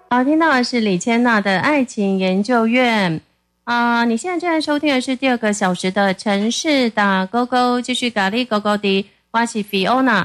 好，听到的是李千娜的爱情研究院你现在正在收听的是第2个小时的城市打勾勾，继续咖喱勾勾的，我是 Fiona。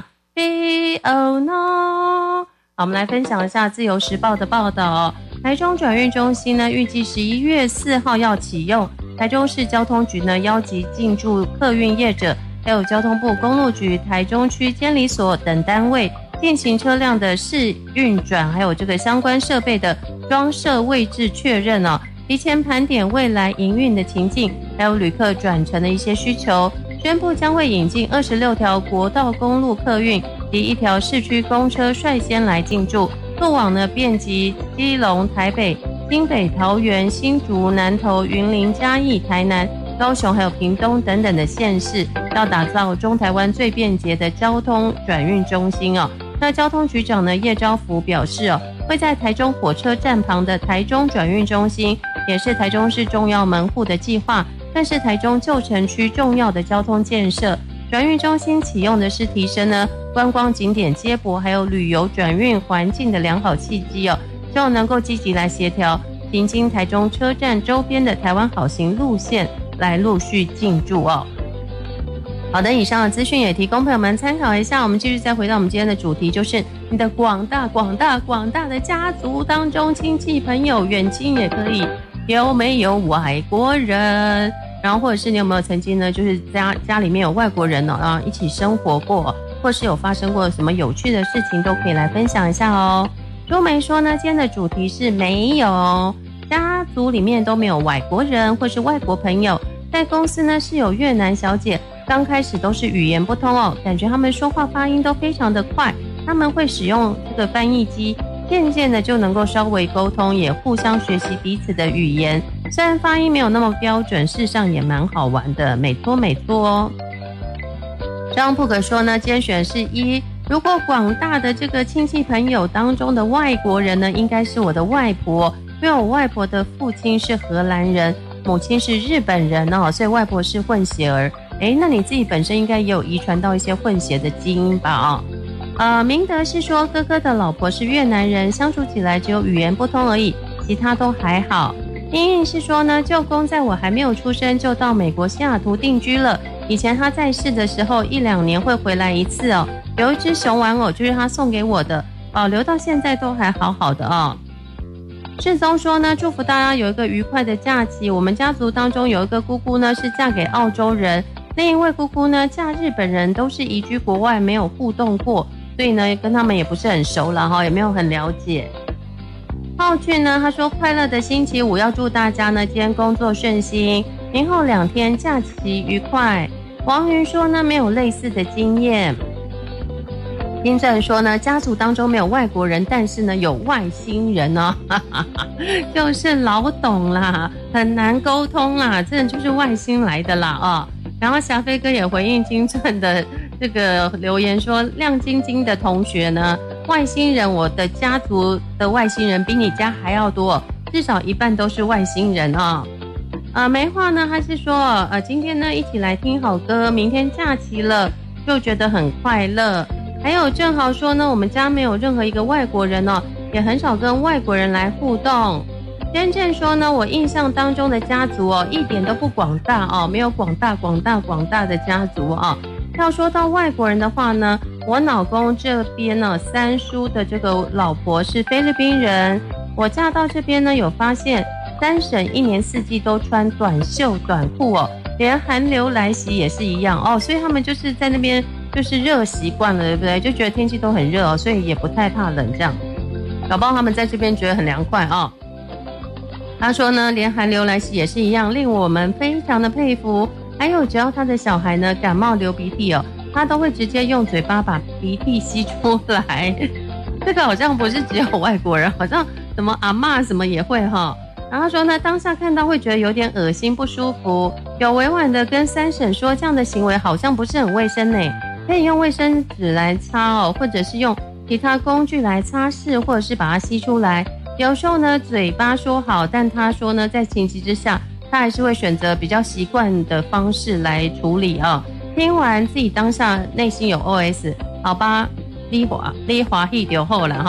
好，我们来分享一下自由时报的报道台中转运中心呢，预计11月4号要启用。台中市交通局呢，邀集进驻客运业者，还有交通部公路局、台中区监理所等单位进行车辆的试运转，还有这个相关设备的装设位置确认提前盘点未来营运的情境，还有旅客转乘的一些需求，宣布将会引进26条国道公路客运及1条市区公车率先来进驻，路网呢遍及基隆、台北、新北、桃园、新竹、南投、云林、嘉义、台南、高雄还有屏东等等的县市，要打造中台湾最便捷的交通转运中心那交通局长呢叶昭福表示会在台中火车站旁的台中转运中心，也是台中市重要门户的计划，但是台中旧城区重要的交通建设。转运中心启用的是提升呢观光景点接驳还有旅游转运环境的良好契机希望能够积极来协调行经台中车站周边的台湾好行路线来陆续进驻好的，以上的资讯也提供朋友们参考一下。我们继续再回到我们今天的主题，就是你的广大的家族当中，亲戚朋友远亲也可以，有没有外国人？然后或者是你有没有曾经呢，就是家里面有外国人一起生活过，或是有发生过什么有趣的事情，都可以来分享一下朱梅说呢，今天的主题是没有家族里面都没有外国人或是外国朋友，在公司呢是有越南小姐，刚开始都是语言不通感觉他们说话发音都非常的快，他们会使用这个翻译机，渐渐的就能够稍微沟通，也互相学习彼此的语言，虽然发音没有那么标准，事实上也蛮好玩的，没错张布克说呢，今天选的是1，如果广大的这个亲戚朋友当中的外国人呢，应该是我的外婆，因为我外婆的父亲是荷兰人，母亲是日本人所以外婆是混血儿。那你自己本身应该也有遗传到一些混血的基因吧明德是说哥哥的老婆是越南人，相处起来只有语言不通而已，其他都还好。英英是说呢，舅公在我还没有出生就到美国西雅图定居了，以前他在世的时候1-2年会回来一次有一只熊玩偶就是他送给我的，保留到现在都还好好的世宗说呢，祝福大家有一个愉快的假期。我们家族当中有一个姑姑呢是嫁给澳洲人，另一位姑姑呢嫁日本人，都是移居国外，没有互动过，所以呢跟他们也不是很熟了也没有很了解。浩俊呢他说快乐的星期五，要祝大家呢今天工作顺心，明后2天假期愉快。王云说呢没有类似的经验。金正说呢，家族当中没有外国人，但是呢有外星人就是老董啦，很难沟通啦，真的就是外星来的啦然后霞飞哥也回应金正的这个留言说，亮晶晶的同学呢，外星人，我的家族的外星人比你家还要多，至少1半都是外星人梅花呢他是说今天呢一起来听好歌，明天假期了就觉得很快乐。还有正好说呢，我们家没有任何一个外国人也很少跟外国人来互动。真正说呢，我印象当中的家族一点都不广大没有广大的家族要说到外国人的话呢，我老公这边呢3叔的这个老婆是菲律宾人，我嫁到这边呢有发现3省1年4季都穿短袖短裤连寒流来袭也是一样所以他们就是在那边就是热习惯了，对不对？就觉得天气都很热所以也不太怕冷这样。搞不好他们在这边觉得很凉快他说呢，连寒流来袭也是一样，令我们非常的佩服。还有只要他的小孩呢感冒流鼻涕他都会直接用嘴巴把鼻涕吸出来。这个好像不是只有外国人，好像什么阿嬷什么也会然后他说呢，当下看到会觉得有点恶心不舒服，有委婉的跟3婶说，这样的行为好像不是很卫生可以用卫生纸来擦或者是用其他工具来擦拭，或者是把它吸出来。有时候呢嘴巴说好，但他说呢在情急之下他还是会选择比较习惯的方式来处理听完自己当下内心有 OS， 好吧，你华裔就好了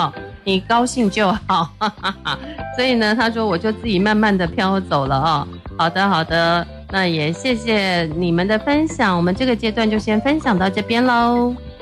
你高兴就好。所以呢，他说我就自己慢慢的飘走了哦。好的，好的，那也谢谢你们的分享，我们这个阶段就先分享到这边喽。